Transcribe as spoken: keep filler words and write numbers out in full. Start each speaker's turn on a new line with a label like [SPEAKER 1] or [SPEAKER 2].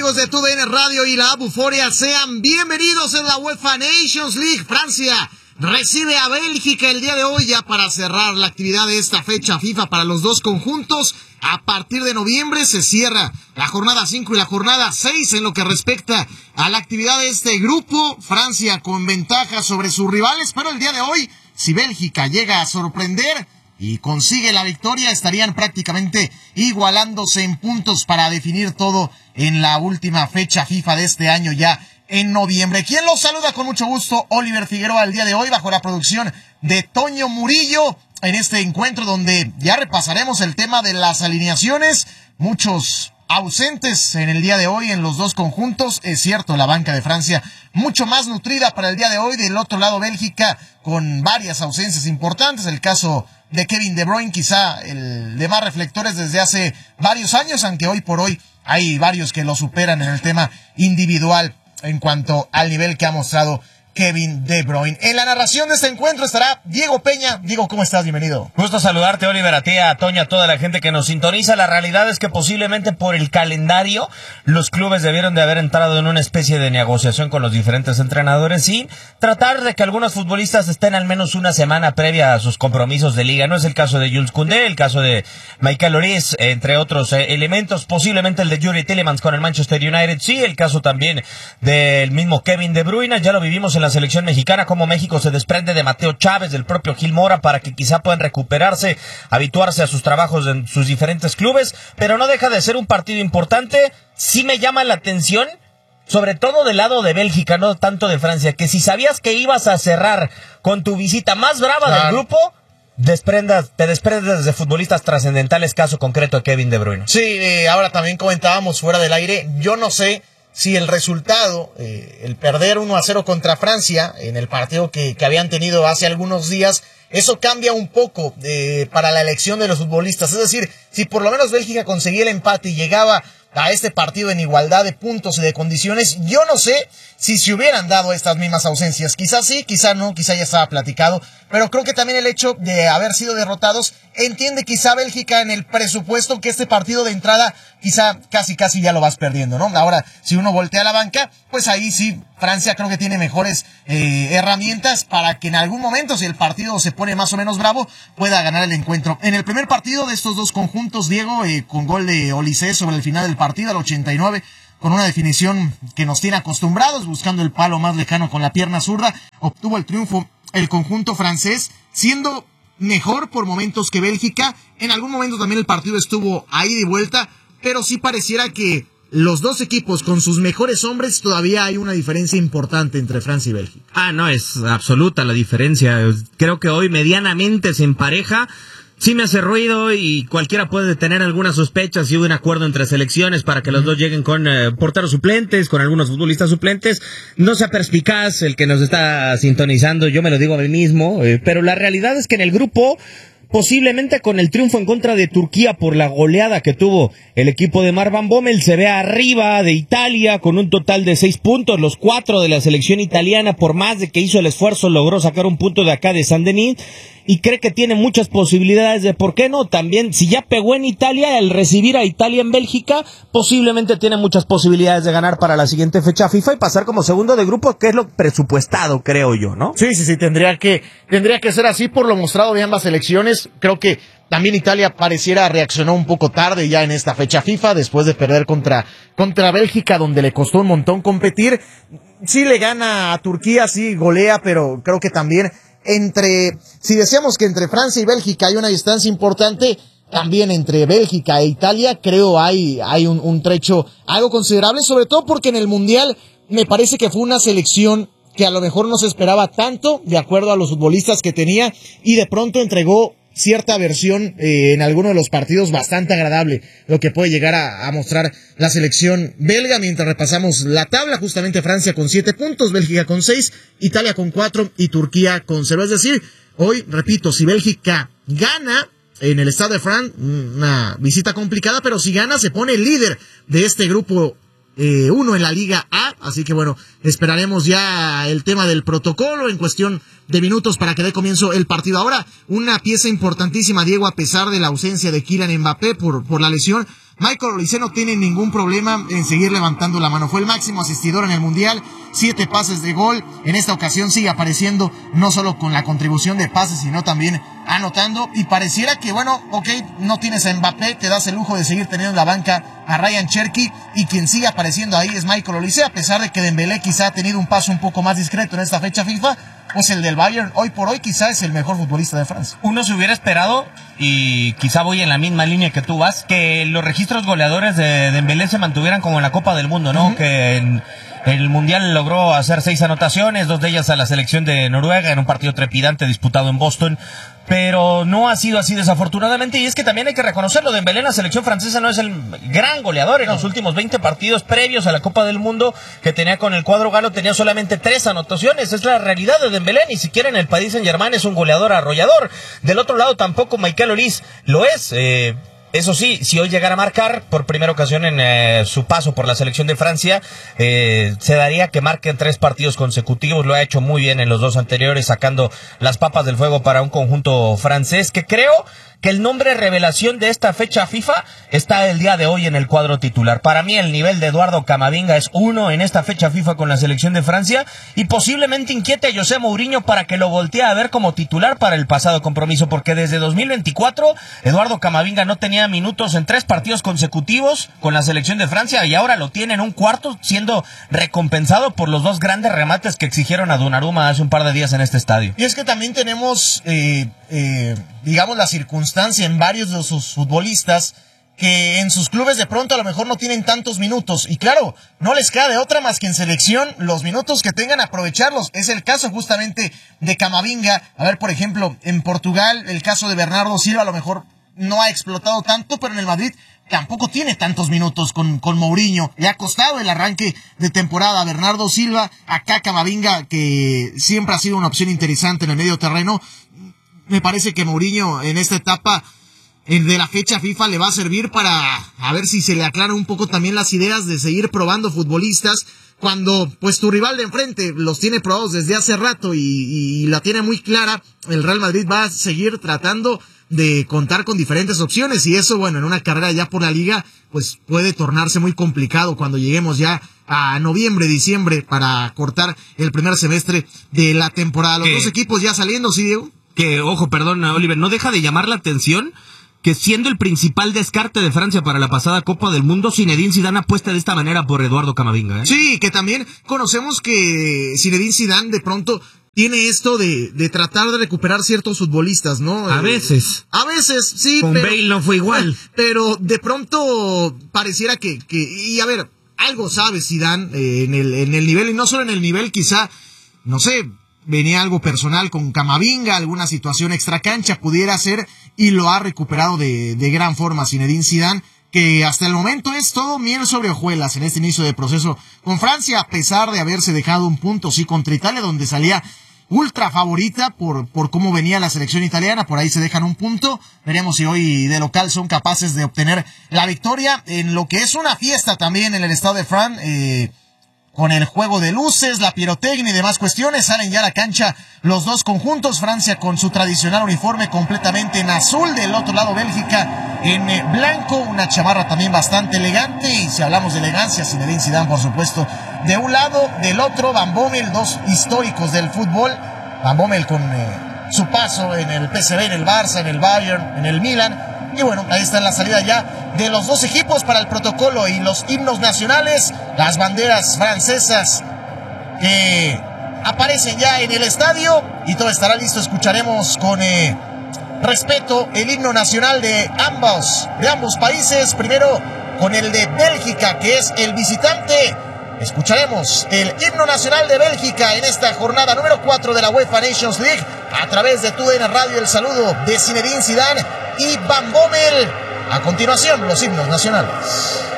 [SPEAKER 1] amigos de TUDN Radio y la App Euforia? Sean bienvenidos en la UEFA Nations League. Francia recibe a Bélgica el día de hoy ya para cerrar la actividad de esta fecha FIFA para los dos conjuntos. A partir de noviembre se cierra la jornada cinco y la jornada seis en lo que respecta a la actividad de este grupo. Francia con ventaja sobre sus rivales, pero el día de hoy, si Bélgica llega a sorprender y consigue la victoria, estarían prácticamente igualándose en puntos para definir todo en la última fecha FIFA de este año ya en noviembre. ¿Quién los saluda con mucho gusto? Oliver Figueroa el día de hoy bajo la producción de Toño Murillo en este encuentro donde ya repasaremos el tema de las alineaciones. Muchos ausentes en el día de hoy en los dos conjuntos. Es cierto, la banca de Francia mucho más nutrida para el día de hoy. Del otro lado, Bélgica con varias ausencias importantes. El caso de Kevin De Bruyne, quizá el de más reflectores desde hace varios años, aunque hoy por hoy hay varios que lo superan en el tema individual en cuanto al nivel que ha mostrado Kevin De Bruyne. En la narración de este encuentro estará Diego Peña. Diego, ¿cómo estás? Bienvenido.
[SPEAKER 2] Gusto saludarte, Oliver, a ti, a Toña, a toda la gente que nos sintoniza. La realidad es que posiblemente por el calendario los clubes debieron de haber entrado en una especie de negociación con los diferentes entrenadores y tratar de que algunos futbolistas estén al menos una semana previa a sus compromisos de liga. No es el caso de Jules Koundé, el caso de Michael Lloris, entre otros eh, elementos. Posiblemente el de Yuri Tillemans con el Manchester United, sí. El caso también del mismo Kevin De Bruyne. Ya lo vivimos en la selección mexicana, como México se desprende de Mateo Chávez, del propio Gil Mora, para que quizá puedan recuperarse, habituarse a sus trabajos en sus diferentes clubes, pero no deja de ser un partido importante. Sí me llama la atención, sobre todo del lado de Bélgica, no tanto de Francia, que si sabías que ibas a cerrar con tu visita más brava claro. del grupo, desprendas, te desprendes de futbolistas trascendentales, caso concreto de Kevin De Bruyne.
[SPEAKER 1] Sí, eh, ahora también comentábamos fuera del aire, yo no sé si el resultado, eh, el perder uno a cero contra Francia en el partido que, que habían tenido hace algunos días, eso cambia un poco eh, para la elección de los futbolistas. Es decir, si por lo menos Bélgica conseguía el empate y llegaba a este partido en igualdad de puntos y de condiciones, yo no sé si se hubieran dado estas mismas ausencias. Quizás sí, quizás no, quizás ya estaba platicado, pero creo que también el hecho de haber sido derrotados entiende quizá Bélgica en el presupuesto que este partido de entrada quizá casi casi ya lo vas perdiendo, ¿no? Ahora, si uno voltea a la banca, pues ahí sí, Francia creo que tiene mejores eh, herramientas para que en algún momento, si el partido se pone más o menos bravo, pueda ganar el encuentro. En el primer partido de estos dos conjuntos, Diego, eh, con gol de Olise sobre el final del partido, al ochenta y nueve, con una definición que nos tiene acostumbrados, buscando el palo más lejano con la pierna zurda, obtuvo el triunfo el conjunto francés, siendo mejor por momentos que Bélgica. En algún momento también el partido estuvo ahí de vuelta, pero sí pareciera que los dos equipos con sus mejores hombres, todavía hay una diferencia importante entre Francia y Bélgica.
[SPEAKER 2] Ah, no, es absoluta la diferencia. Creo que hoy medianamente se empareja. Sí me hace ruido y cualquiera puede tener algunas sospechas si hubo un acuerdo entre selecciones para que los dos lleguen con eh, porteros suplentes, con algunos futbolistas suplentes. No sea perspicaz el que nos está sintonizando, yo me lo digo a mí mismo, eh, pero la realidad es que en el grupo, posiblemente con el triunfo en contra de Turquía por la goleada que tuvo el equipo de Marc Van Bommel, se ve arriba de Italia con un total de seis puntos, los cuatro de la selección italiana, por más de que hizo el esfuerzo, logró sacar un punto de acá de Saint-Denis, y cree que tiene muchas posibilidades de, ¿por qué no? También, si ya pegó en Italia, al recibir a Italia en Bélgica, posiblemente tiene muchas posibilidades de ganar para la siguiente fecha FIFA y pasar como segundo de grupo, que es lo presupuestado, creo yo, ¿no?
[SPEAKER 1] Sí, sí, sí, tendría que, tendría que ser así por lo mostrado de ambas selecciones. Creo que también Italia pareciera reaccionó un poco tarde ya en esta fecha FIFA, después de perder contra, contra Bélgica, donde le costó un montón competir. Sí le gana a Turquía, sí golea, pero creo que también entre, si decíamos que entre Francia y Bélgica hay una distancia importante, también entre Bélgica e Italia creo hay, hay un, un trecho algo considerable, sobre todo porque en el Mundial me parece que fue una selección que a lo mejor no se esperaba tanto, de acuerdo a los futbolistas que tenía, y de pronto entregó cierta versión eh, en alguno de los partidos bastante agradable, lo que puede llegar a, a mostrar la selección belga, mientras repasamos la tabla. Justamente Francia con siete puntos, Bélgica con seis, Italia con cuatro y Turquía con cero. Es decir, hoy, repito, si Bélgica gana en el Stade de France, una visita complicada, pero si gana se pone el líder de este grupo eh, uno en la Liga A, así que bueno, esperaremos ya el tema del protocolo en cuestión de minutos para que dé comienzo el partido. Ahora, una pieza importantísima, Diego, a pesar de la ausencia de Kylian Mbappé por, por la lesión, Michael Olise no tiene ningún problema en seguir levantando la mano. Fue el máximo asistidor en el Mundial, siete pases de gol. En esta ocasión sigue apareciendo no solo con la contribución de pases, sino también anotando. Y pareciera que, bueno, ok, no tienes a Mbappé, te das el lujo de seguir teniendo en la banca a Ryan Cherki, y quien sigue apareciendo ahí es Michael Olise, a pesar de que Dembélé quizá ha tenido un paso un poco más discreto en esta fecha FIFA. Pues el del Bayern, hoy por hoy, quizá es el mejor futbolista de Francia.
[SPEAKER 2] Uno se hubiera esperado, y quizá voy en la misma línea que tú vas, que los registros goleadores de Dembélé se mantuvieran como en la Copa del Mundo, ¿no? Uh-huh. Que en el Mundial logró hacer seis anotaciones, dos de ellas a la selección de Noruega, en un partido trepidante disputado en Boston. Pero no ha sido así, desafortunadamente, y es que también hay que reconocerlo. Dembélé en la selección francesa no es el gran goleador. En los últimos veinte partidos previos a la Copa del Mundo que tenía con el cuadro galo, tenía solamente tres anotaciones. Es la realidad de Dembélé. Ni siquiera en el Paris Saint-Germain es un goleador arrollador. Del otro lado tampoco Michael Olise lo es. Eh... Eso sí, si hoy llegara a marcar por primera ocasión en eh, su paso por la selección de Francia, eh, se daría que marque en tres partidos consecutivos. Lo ha hecho muy bien en los dos anteriores, sacando las papas del fuego para un conjunto francés que creo que el nombre revelación de esta fecha FIFA está el día de hoy en el cuadro titular. Para mí el nivel de Eduardo Camavinga es uno en esta fecha FIFA con la selección de Francia, y posiblemente inquiete a José Mourinho para que lo voltee a ver como titular para el pasado compromiso, porque desde dos mil veinticuatro Eduardo Camavinga no tenía minutos en tres partidos consecutivos con la selección de Francia, y ahora lo tiene en un cuarto, siendo recompensado por los dos grandes remates que exigieron a Donnarumma hace un par de días en este estadio.
[SPEAKER 1] Y es que también tenemos, eh, eh, digamos, la circunstancia en varios de sus futbolistas que en sus clubes de pronto a lo mejor no tienen tantos minutos, y claro, no les queda de otra más que en selección los minutos que tengan aprovecharlos. Es el caso justamente de Camavinga. A ver, por ejemplo, en Portugal el caso de Bernardo Silva a lo mejor no ha explotado tanto, pero en el Madrid tampoco tiene tantos minutos con, con Mourinho. Le ha costado el arranque de temporada a Bernardo Silva. Acá Camavinga, que siempre ha sido una opción interesante en el medio terreno. Me parece que Mourinho en esta etapa de la fecha FIFA le va a servir para a ver si se le aclaran un poco también las ideas de seguir probando futbolistas, cuando pues tu rival de enfrente los tiene probados desde hace rato y, y la tiene muy clara. El Real Madrid va a seguir tratando de contar con diferentes opciones, y eso, bueno, en una carrera ya por la liga pues puede tornarse muy complicado cuando lleguemos ya a noviembre, diciembre, para cortar el primer semestre de la temporada. Los eh. dos equipos ya saliendo, ¿sí, Diego?
[SPEAKER 2] Que, ojo, perdón, Oliver, no deja de llamar la atención que, siendo el principal descarte de Francia para la pasada Copa del Mundo, Zinedine Zidane apuesta de esta manera por Eduardo Camavinga, ¿eh?
[SPEAKER 1] Sí, que también conocemos que Zinedine Zidane de pronto tiene esto de, de tratar de recuperar ciertos futbolistas, ¿no?
[SPEAKER 2] A veces.
[SPEAKER 1] A veces, sí.
[SPEAKER 2] Con
[SPEAKER 1] pero,
[SPEAKER 2] Bale no fue igual.
[SPEAKER 1] Pero de pronto pareciera que, que y a ver, algo sabe Zidane eh, en el, en el nivel, y no solo en el nivel, quizá, no sé, venía algo personal con Camavinga, alguna situación extracancha pudiera ser, y lo ha recuperado de, de gran forma Zinedine Zidane, que hasta el momento es todo miel sobre hojuelas en este inicio de proceso con Francia, a pesar de haberse dejado un punto, sí, contra Italia, donde salía ultra favorita por, por cómo venía la selección italiana. Por ahí se dejan un punto. Veremos si hoy de local son capaces de obtener la victoria en lo que es una fiesta también en el Stade de France, eh, con el juego de luces, la pirotecnia y demás cuestiones. Salen ya a la cancha los dos conjuntos. Francia con su tradicional uniforme completamente en azul. Del otro lado Bélgica en blanco. Una chamarra también bastante elegante. Y si hablamos de elegancia, Zinedine Zidane, por supuesto, de un lado. Del otro, Van Bommel, dos históricos del fútbol. Van Bommel con eh, su paso en el P S V, en el Barça, en el Bayern, en el Milan. Y bueno, ahí está la salida ya de los dos equipos para el protocolo y los himnos nacionales, las banderas francesas que aparecen ya en el estadio, y todo estará listo. Escucharemos con eh, respeto el himno nacional de ambos, de ambos países. Primero con el de Bélgica, que es el visitante. Escucharemos el himno nacional de Bélgica en esta jornada número cuatro de la UEFA Nations League a través de T U D N Radio. El saludo de Zinedine Zidane y Van Bommel. A continuación, los himnos nacionales.